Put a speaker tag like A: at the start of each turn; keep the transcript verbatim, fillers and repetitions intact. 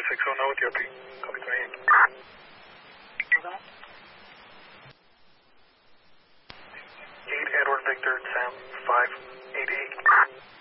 A: six oh now with you, copy twenty-eight. eight Edward Victor, Sam, five eight eight.